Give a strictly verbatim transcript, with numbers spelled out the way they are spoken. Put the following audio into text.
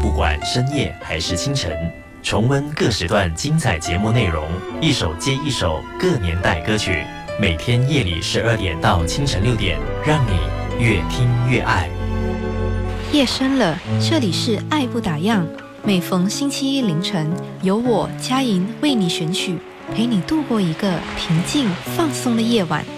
不管深夜还是清晨，重温各时段精彩节目内容，一首接一首各年代歌曲，每天夜里十二点到清晨六点，让你越听越爱。 夜深了，这里是爱不打烊，每逢星期一凌晨，由我佳莹为你选曲，陪你度过一个平静放松的夜晚。